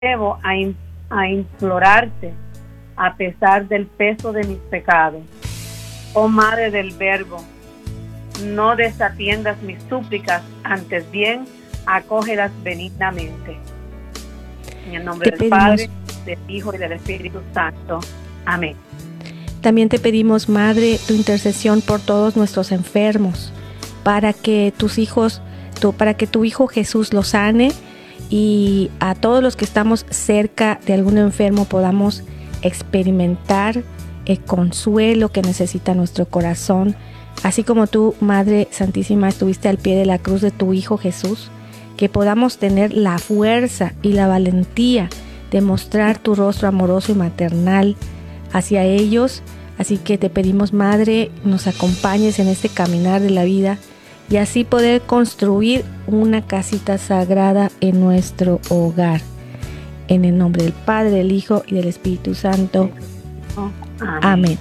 atrevo a implorarte a pesar del peso de mis pecados. Oh Madre del Verbo, no desatiendas mis súplicas, antes bien, acógelas benignamente. En el nombre del Padre, del Hijo y del Espíritu Santo. Amén. También te pedimos, Madre, tu intercesión por todos nuestros enfermos, para que para que tu Hijo Jesús los sane, y a todos los que estamos cerca de algún enfermo podamos experimentar el consuelo que necesita nuestro corazón, así como tú, Madre Santísima, estuviste al pie de la cruz de tu Hijo Jesús, que podamos tener la fuerza y la valentía de mostrar tu rostro amoroso y maternal hacia ellos. Así que te pedimos, Madre, nos acompañes en este caminar de la vida y así poder construir una casita sagrada en nuestro hogar. En el nombre del Padre, del Hijo y del Espíritu Santo. Amén.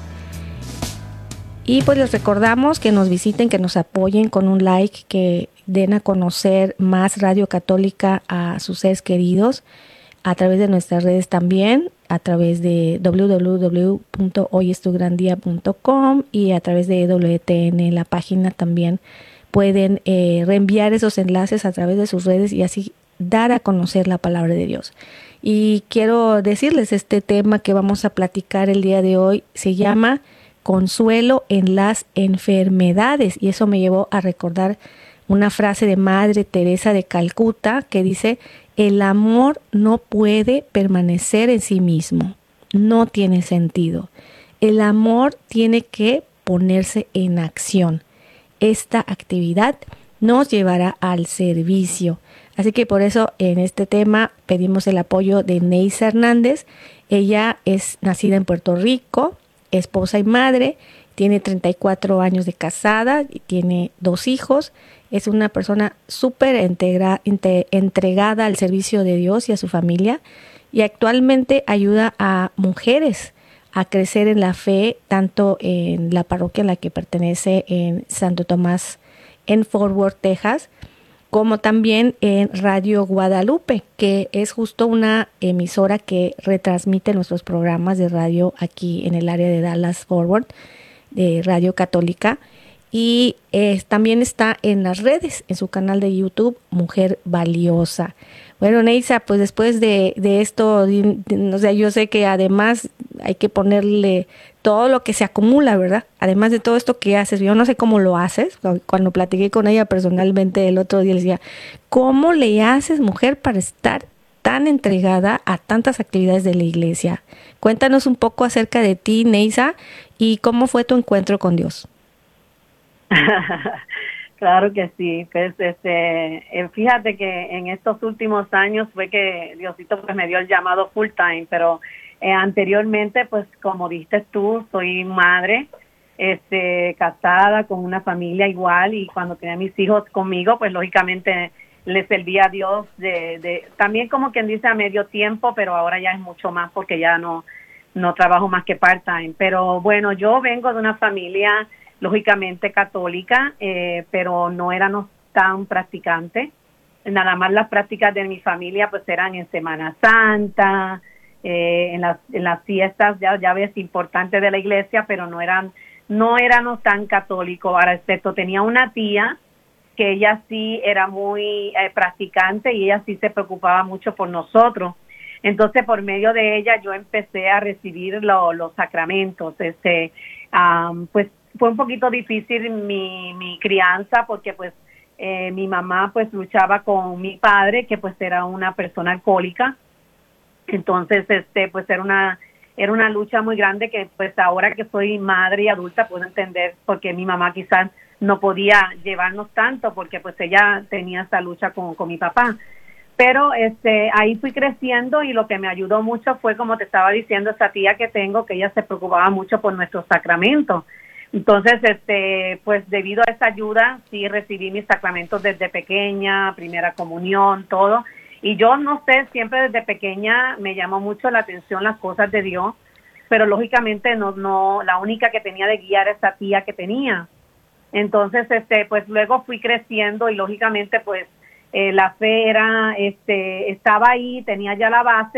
Y pues les recordamos que nos visiten, que nos apoyen con un like, que den a conocer más Radio Católica a sus seres queridos a través de nuestras redes también, a través de www.hoyestugrandia.com y a través de WTN, la página también. Pueden reenviar esos enlaces a través de sus redes y así dar a conocer la palabra de Dios. Y quiero decirles, este tema que vamos a platicar el día de hoy se llama Consuelo en las enfermedades, y eso me llevó a recordar una frase de Madre Teresa de Calcuta que dice: el amor no puede permanecer en sí mismo, no tiene sentido. El amor tiene que ponerse en acción. Esta actividad nos llevará al servicio. Así que por eso en este tema pedimos el apoyo de Neisa Hernández. Ella es nacida en Puerto Rico, esposa y madre, tiene 34 años de casada y tiene 2 hijos. Es una persona súper entregada al servicio de Dios y a su familia, y actualmente ayuda a mujeres a crecer en la fe, tanto en la parroquia en la que pertenece en Santo Tomás, en Fort Worth, Texas, como también en Radio Guadalupe, que es justo una emisora que retransmite nuestros programas de radio aquí en el área de Dallas, Fort Worth, de Radio Católica. Y también está en las redes, en su canal de YouTube, Mujer Valiosa. Bueno, Neisa, pues después de esto, o sea, yo sé que además hay que ponerle todo lo que se acumula, ¿verdad? Además de todo esto que haces, yo no sé cómo lo haces. Cuando platiqué con ella personalmente el otro día, le decía, ¿cómo le haces, mujer, para estar tan entregada a tantas actividades de la iglesia? Cuéntanos un poco acerca de ti, Neisa, y cómo fue tu encuentro con Dios. Claro que sí, pues fíjate que en estos últimos años fue que Diosito pues me dio el llamado full time, pero anteriormente, pues como dices tú, soy madre, casada con una familia igual, y cuando tenía mis hijos conmigo, pues lógicamente le servía a Dios también, como quien dice, a medio tiempo, pero ahora ya es mucho más porque ya no trabajo más que part time. Pero bueno, yo vengo de una familia lógicamente católica, pero no éramos tan practicantes. Nada más las prácticas de mi familia pues eran en Semana Santa, en las fiestas, ya ves, importantes de la iglesia, pero no éramos tan católicos. Ahora, excepto tenía una tía que ella sí era muy practicante, y ella sí se preocupaba mucho por nosotros. Entonces, por medio de ella yo empecé a recibir los sacramentos. Pues fue un poquito difícil mi crianza, porque pues mi mamá pues luchaba con mi padre, que pues era una persona alcohólica. Entonces pues era una lucha muy grande, que pues ahora que soy madre y adulta puedo entender por qué mi mamá quizás no podía llevarnos tanto, porque pues ella tenía esa lucha con mi papá. Pero ahí fui creciendo, y lo que me ayudó mucho fue, como te estaba diciendo, esa tía que tengo, que ella se preocupaba mucho por nuestros sacramentos. Entonces, pues debido a esa ayuda, sí recibí mis sacramentos desde pequeña, primera comunión, todo. Y yo no sé, siempre desde pequeña me llamó mucho la atención las cosas de Dios, pero lógicamente no, la única que tenía de guía era esa tía que tenía. Entonces, pues luego fui creciendo, y lógicamente pues la fe era, estaba ahí, tenía ya la base